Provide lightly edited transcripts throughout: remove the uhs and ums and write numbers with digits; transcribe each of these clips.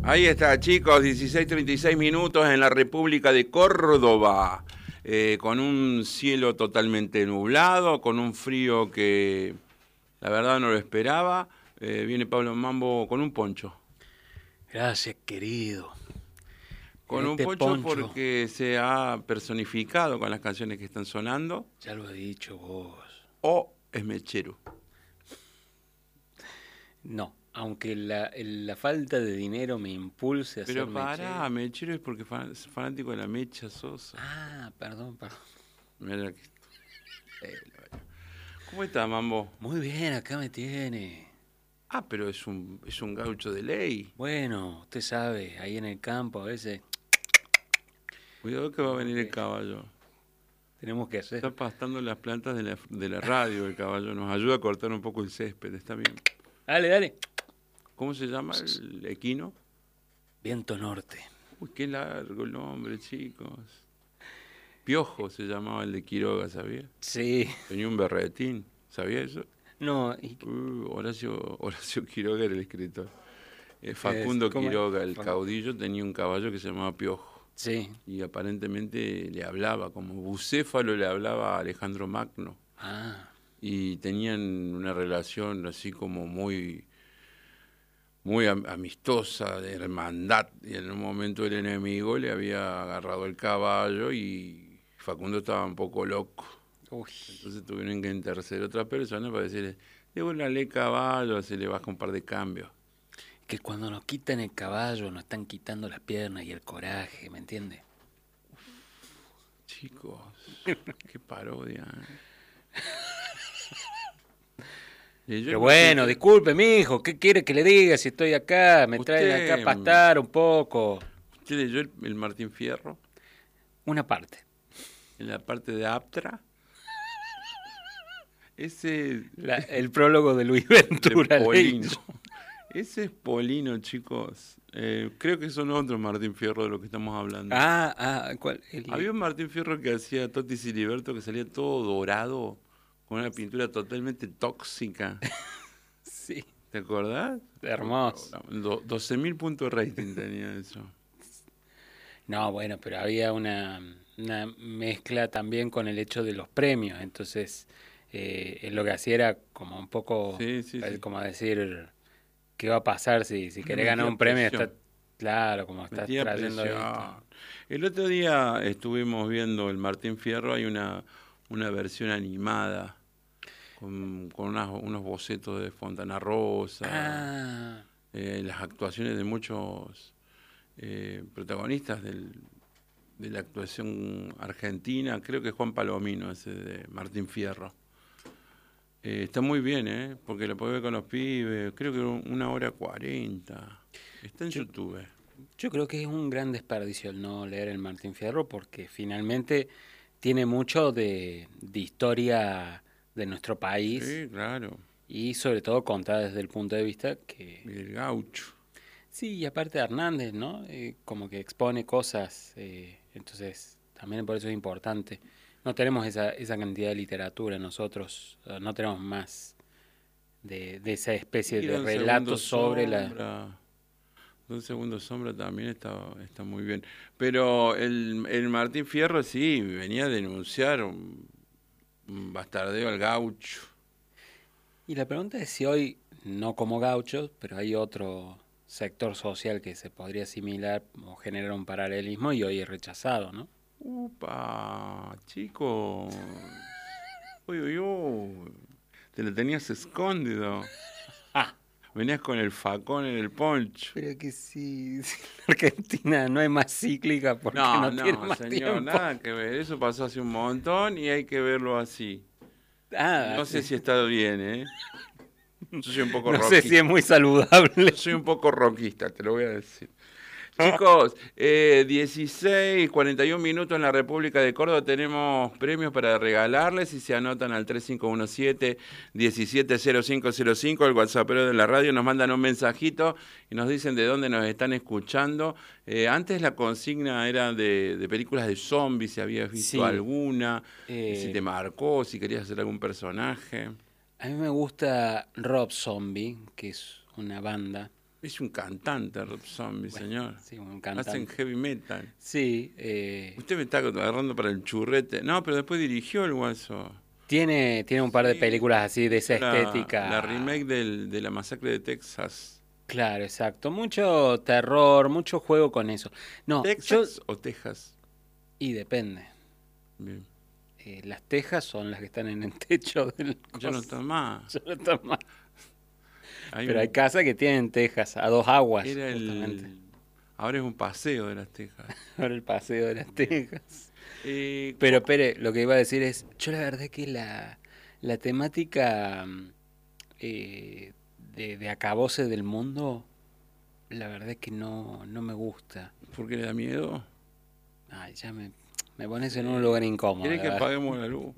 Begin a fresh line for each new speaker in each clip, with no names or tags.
Ahí está, chicos, 16:36 minutos en la República de Córdoba, con un cielo totalmente nublado, con un frío que la verdad no lo esperaba. Viene Pablo Mambo con un poncho.
Gracias, querido.
Con un
Este
poncho
poncho,
porque se ha personificado con las canciones que están sonando,
ya lo he dicho vos.
o es mechero.
No, aunque la falta de dinero me impulse a ser
Pero pará,
mechero.
mechero es porque es fanático de la Mecha Sosa.
Ah, perdón.
Mira que... ¿Cómo está, Mambo?
Muy bien, acá me tiene.
Ah, pero es un gaucho de ley.
Bueno, usted sabe, ahí en el campo a veces
Cuidado que va a venir el caballo.
tenemos que hacer.
Está pastando las plantas de la radio el caballo. Nos ayuda a cortar un poco el césped, está bien.
Dale, dale.
¿Cómo se llama el equino?
Viento norte.
Uy, qué largo el nombre, chicos. Piojo se llamaba el de Quiroga, ¿sabía?
Sí.
Tenía un berretín, ¿sabía eso?
No,
Horacio Quiroga era el escritor. Facundo
¿cómo es?
Quiroga, el caudillo, tenía un caballo que se llamaba Piojo.
Sí.
Y aparentemente le hablaba, como Bucéfalo le hablaba a Alejandro Magno.
Ah,
Y tenían una relación así como muy amistosa, de hermandad. Y en un momento el enemigo le había agarrado el caballo y Facundo estaba un poco loco.
uy.
Entonces tuvieron que interceder otra persona para decirle, devuélvale caballo, así le baja un par de cambios.
Que cuando nos quitan el caballo nos están quitando las piernas y el coraje, ¿me entiende?
Chicos, qué parodia.
Pero bueno, disculpe, mijo, ¿qué quiere que le diga si estoy acá? Me traen acá a pastar un poco.
¿Usted leyó el Martín Fierro?
Una parte.
En la parte de Aptra. Ese...
El prólogo de Luis Ventura.
de Polino. Ese es Polino, chicos. Creo que son otros Martín Fierro de lo que estamos hablando.
¿Cuál?
Había un Martín Fierro que hacía Totti Siliberto que salía todo dorado, con una pintura totalmente tóxica.
Sí.
¿Te acordás?
Hermoso.
12.000 puntos de rating tenía eso.
No, bueno, pero había una mezcla también con el hecho de los premios. Entonces, lo que hacía era como un poco,
Sí.
como decir, ¿qué va a pasar si querés ganar un premio? Está, claro, como estás
Metía
trayendo
presión.
esto.
El otro día estuvimos viendo el Martín Fierro, hay una versión animada con unos bocetos de Fontana Rosa, las actuaciones de muchos protagonistas de la actuación argentina, creo que Juan Palomino, ese de Martín Fierro. Está muy bien, porque lo podés ver con los pibes, creo que 1 hora 40. Está en YouTube.
Yo creo que es un gran desperdicio el no leer el Martín Fierro porque finalmente tiene mucho de historia de nuestro país.
Sí, claro.
Y sobre todo contada desde el punto de vista que...
Y el gaucho.
Sí, y aparte de Hernández, ¿no? Como que expone cosas, entonces también por eso es importante. No tenemos esa cantidad de literatura nosotros, no tenemos más de esa especie de relatos sobre la...
Un segundo sombra también está muy bien. Pero el Martín Fierro sí, venía a denunciar un bastardeo al gaucho.
Y la pregunta es si hoy, no como gauchos, pero hay otro sector social que se podría asimilar o generar un paralelismo y hoy es rechazado, ¿no?
¡Upa! Chicos. Uy. Te lo tenías escondido. Venías con el facón en el poncho.
Pero que si la Argentina no es más cíclica porque no tiene más
señor,
tiempo.
Nada que ver. Eso pasó hace un montón y hay que verlo así. No sé si está bien, ¿eh? Yo soy un poco rockista.
No sé si es muy saludable.
Yo soy un poco rockista, te lo voy a decir. Chicos, 16:41 minutos en la República de Córdoba. Tenemos premios para regalarles y se anotan al 3517-170505, el WhatsAppero de la radio. Nos mandan un mensajito y nos dicen de dónde nos están escuchando. Antes la consigna era de películas de zombies, si habías visto alguna, si te marcó, si querías hacer algún personaje.
A mí me gusta Rob Zombie, que es una banda
Es un cantante, Rob Zombie,
Bueno,
señor.
sí, un cantante.
Hacen heavy metal.
Sí.
Usted me está agarrando para el churrete. No, pero después dirigió el Guaso.
Tiene un par de
Sí,
películas así de esa
hizo
estética.
la remake de la masacre de Texas.
Claro, exacto. Mucho terror, mucho juego con eso. No,
¿Texas o Texas?
Y depende.
Bien.
Las tejas son las que están en el techo del
Ya no
coso.
está más.
Ya no están más.
Hay
Pero
un-
hay casas que tienen tejas a dos aguas,
Era
justamente.
Ahora es un paseo de las Tejas.
Ahora el paseo de las tejas.
Eh,
Pero, espere, lo que iba a decir es, yo la verdad que la temática de acabose del mundo, la verdad es que no me gusta.
¿Por qué le da miedo?
Ay, ya me pones en un lugar incómodo.
¿Quiere
la
que
verdad.
apaguemos la luz?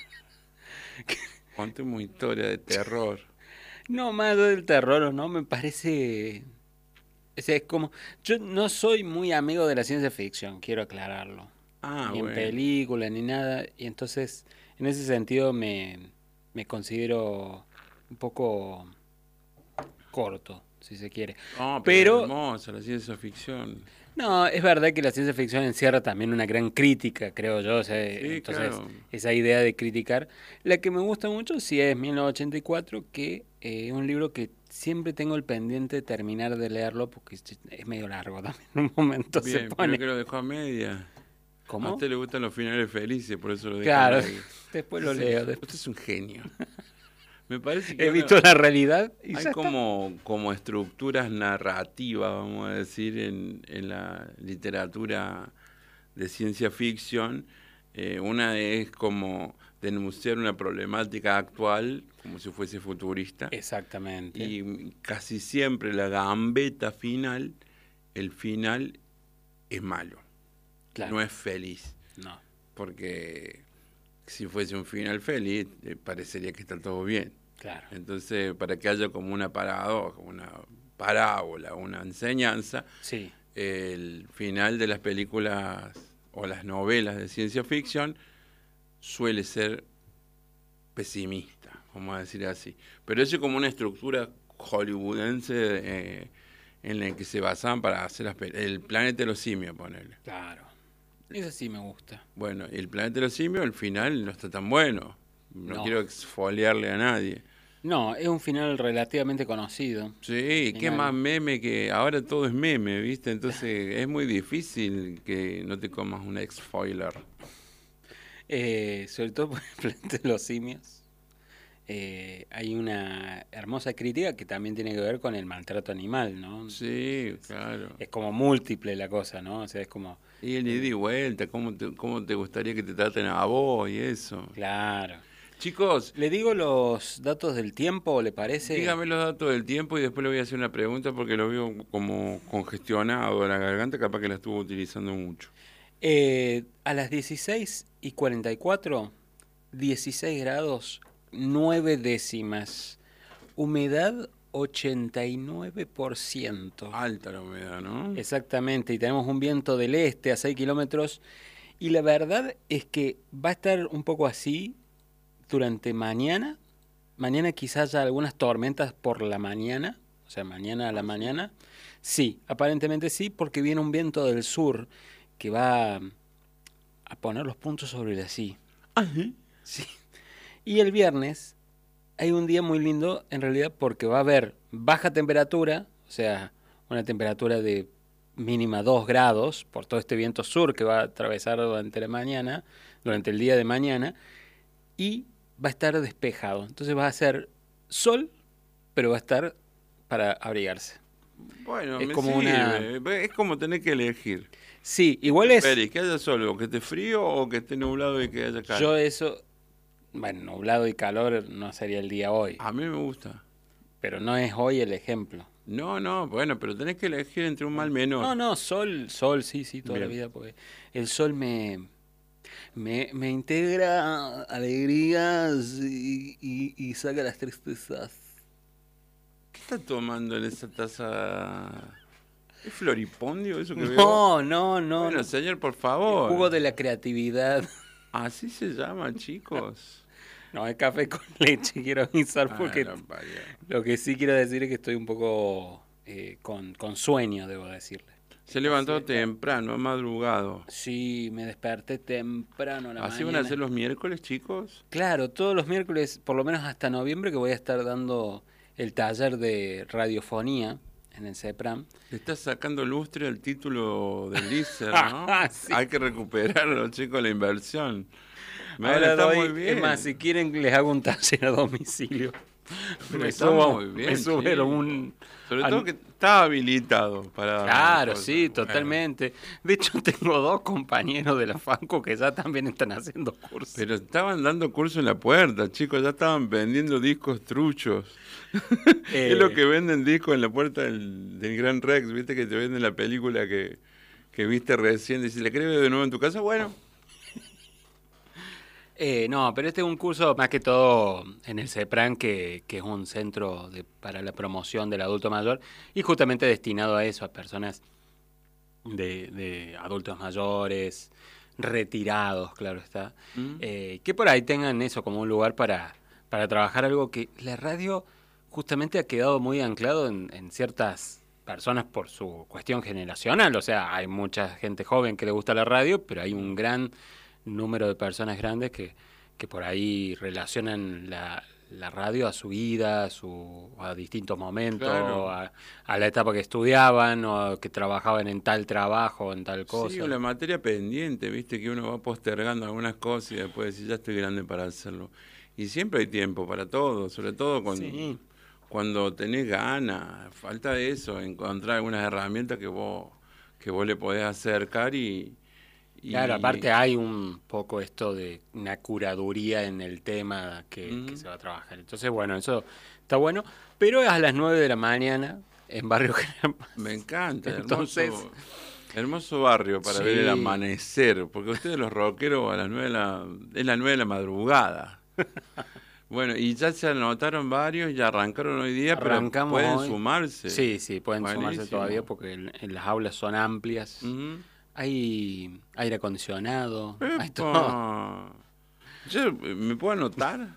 Contemos historia de terror.
No, más del terror o no, me parece... O sea, es como... Yo no soy muy amigo de la ciencia ficción, quiero aclararlo.
Ah,
Ni en
bueno.
película, ni nada. Y entonces, en ese sentido, me considero un poco corto, si se quiere.
No,
Pero,
es hermosa la ciencia ficción.
no, es verdad que la ciencia ficción encierra también una gran crítica, creo yo. O sea,
Sí,
entonces,
claro.
esa idea de criticar. La que me gusta mucho sí es 1984, que es un libro que siempre tengo el pendiente de terminar de leerlo porque es medio largo también. En un momento se
Bien, pero
pone.
que lo dejó a media. A
¿Cómo?
usted le gustan los finales felices, por eso lo deja
Claro,
a media.
después lo
Sí,
leo.
Usted es un genio. Me parece que
He
ahora
visto la realidad y
hay
ya está.
como estructuras narrativas, vamos a decir, en la literatura de ciencia ficción. Una es como denunciar una problemática actual, como si fuese futurista.
Exactamente.
Y casi siempre la gambeta final, el final es malo,
Claro.
no es feliz.
No.
Porque si fuese un final feliz, parecería que está todo bien.
Claro.
Entonces, para que haya como una paradoja, una parábola, una enseñanza,
Sí.
el final de las películas o las novelas de ciencia ficción suele ser pesimista, vamos a decir así. Pero eso es como una estructura hollywoodense en la que se basaban para hacer el planeta de los simios, ponerle.
Claro. Eso sí me gusta.
Bueno, el planeta de los simios, el final no está tan bueno. No quiero exfoliarle a nadie.
No, es un final relativamente conocido.
Sí, qué
Final.
más meme que... Ahora todo es meme, ¿viste? Entonces es muy difícil que no te comas un spoiler.
Sobre todo por el planeta de los simios. Hay una hermosa crítica que también tiene que ver con el maltrato animal, ¿no?
Sí, claro.
Es como múltiple la cosa, ¿no? O sea, es como...
Y el ida y vuelta, cómo te gustaría que te traten a vos y eso?
Claro.
Chicos,
¿Le digo los datos del tiempo, le parece?
dígame los datos del tiempo y después le voy a hacer una pregunta porque lo veo como congestionado la garganta, capaz que la estuvo utilizando mucho.
A las 16:44, 16 grados, 9 décimas. Humedad 89%.
Alta la humedad, ¿no?
Exactamente, y tenemos un viento del este a 6 kilómetros. Y la verdad es que va a estar un poco así durante mañana. Mañana quizás haya algunas tormentas por la mañana, o sea, mañana a la mañana. Sí, aparentemente sí, porque viene un viento del sur que va a poner los puntos sobre las i. Sí. Y el viernes hay un día muy lindo, en realidad, porque va a haber baja temperatura, o sea, una temperatura de mínima 2 grados, por todo este viento sur que va a atravesar durante la mañana, durante el día de mañana, y va a estar despejado. Entonces va a ser sol, pero va a estar para abrigarse.
Bueno,
Es
me
como una-
sirve. Es como tener que elegir.
Sí, igual es...
Feliz, que haya sol, o que esté frío o que esté nublado y que haya calor.
Yo eso... Bueno, nublado y calor no sería el día hoy,
A mí me gusta.
pero no es hoy el ejemplo.
No, bueno, pero tenés que elegir entre un mal menor.
No, sol, sí, toda la
Bien.
vida, porque el sol me integra alegrías y saca las tristezas.
¿Qué está tomando en esa taza? ¿Es floripondio eso que veo?
No.
Bueno, señor, por favor.
Jugo de la creatividad.
Así se llama, chicos.
No, es café con leche, quiero avisar, porque
Ah, la vaya.
lo que sí quiero decir es que estoy un poco con sueño, debo decirle.
Se levantó temprano, ha madrugado.
Sí, me desperté temprano a la
¿Así
mañana.
van a ser los miércoles, chicos?
Claro, todos los miércoles, por lo menos hasta noviembre, que voy a estar dando el taller de radiofonía en el CEPRAM.
Le estás sacando lustre al título del ISER, ¿no?
Sí.
Hay que recuperarlo, chicos, la inversión.
Ahora
Está
doy,
muy bien.
es más, si quieren les hago un taller a domicilio.
Está muy bien,
me subieron
chico.
un...
Sobre todo que está habilitado para...
Claro,
cosas.
sí, totalmente. De hecho, tengo 2 compañeros de la FANCO que ya también están haciendo cursos.
Pero estaban dando curso en la puerta, chicos, ya estaban vendiendo discos truchos. Es lo que venden discos en la puerta del Gran Rex, viste que te venden la película que viste recién. Dice, ¿le querés ver de nuevo en tu casa? Bueno.
No, pero este es un curso más que todo en el CEPRAN, que es un centro para la promoción del adulto mayor y justamente destinado a eso, a personas de adultos mayores, retirados, claro está, que por ahí tengan eso como un lugar para trabajar algo que la radio justamente ha quedado muy anclado en ciertas personas por su cuestión generacional. O sea, hay mucha gente joven que le gusta la radio, pero hay un gran número de personas grandes que por ahí relacionan la radio a su vida, a distintos momentos,
Claro.
a la etapa que estudiaban o que trabajaban en tal trabajo, en tal cosa.
Sí, o la materia pendiente, viste que uno va postergando algunas cosas y después dice, ya estoy grande para hacerlo. Y siempre hay tiempo para todo, sobre todo
Sí.
cuando tenés ganas. Falta eso, encontrar algunas herramientas que vos le podés acercar y
Claro, aparte hay un poco esto de una curaduría en el tema que se va a trabajar. Entonces, bueno, eso está bueno. Pero es a las 9 de la mañana en Barrio General.
Me encanta,
Entonces,
hermoso barrio para
sí.
ver el amanecer, porque ustedes los rockeros a las 9 es las 9 de la madrugada. Bueno, y ya se anotaron varios, ya arrancaron hoy día,
Arrancamos
pero pueden
hoy.
sumarse.
Sí, pueden
Buenísimo.
sumarse todavía porque en las aulas son amplias.
Ujú.
Hay aire acondicionado. Hay todo.
Yo, ¿me puedo anotar?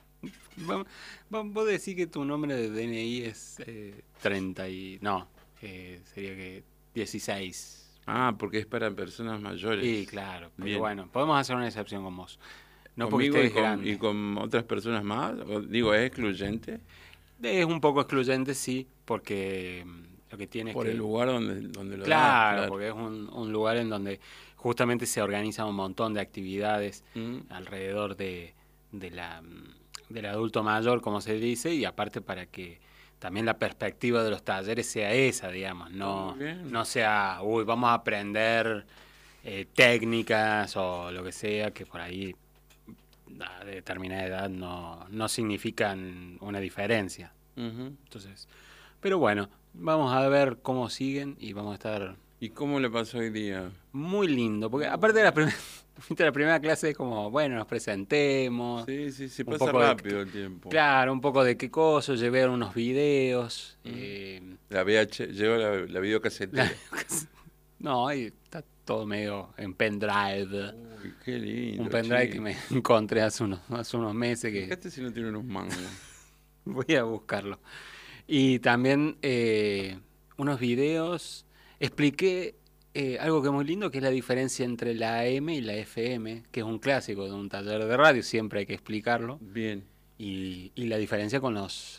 Vos decís que tu nombre de DNI es 30 y... No, sería que 16.
Ah, porque es para personas mayores.
Sí, claro. Pero
Bien.
bueno, podemos hacer una excepción con vos. No porque
¿Conmigo
estés grande.
y con otras personas más? Digo, ¿es excluyente?
Es un poco excluyente, sí, porque lo que tiene es
Por
que...
el lugar donde lo
Claro,
das,
porque es un lugar en donde justamente se organiza un montón de actividades alrededor del adulto mayor, como se dice, y aparte para que también la perspectiva de los talleres sea esa, digamos, no sea, vamos a aprender técnicas o lo que sea, que por ahí a determinada edad no significan una diferencia. Entonces, pero bueno, vamos a ver cómo siguen y vamos a estar...
¿Y cómo le pasó hoy día?
Muy lindo, porque aparte de la primera clase es como, bueno, nos presentemos.
Sí,
un
pasa
poco
rápido el tiempo.
Claro, un poco de qué cosa, llevé unos videos.
Llegó la videocasetera.
No, y está todo medio en pendrive.
Uy, qué lindo.
Un pendrive
che.
que me encontré hace unos meses que
Fíjate si no tiene unos mangos.
voy a buscarlo. Y también unos videos. Expliqué algo que es muy lindo, que es la diferencia entre la AM y la FM, que es un clásico de un taller de radio, siempre hay que explicarlo.
Bien.
Y la diferencia con los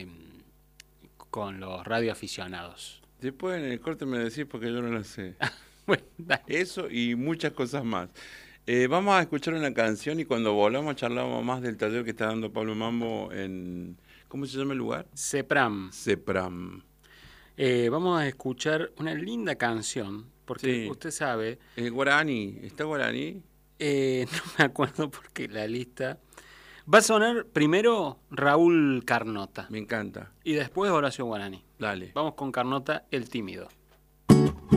radioaficionados.
Después en el corte me decís porque yo no lo sé.
Bueno, dale.
Eso y muchas cosas más. Vamos a escuchar una canción y cuando volvamos charlamos más del taller que está dando Pablo Mambo en... ¿Cómo se llama el lugar?
CEPRAM.
CEPRAM.
Vamos a escuchar una linda canción, porque
Sí.
usted sabe,
Guaraní. ¿Está Guaraní?
no me acuerdo porque la lista... Va a sonar primero Raúl Carnota
Me encanta.
y después Horacio Guaraní.
Dale.
Vamos con Carnota, El Tímido.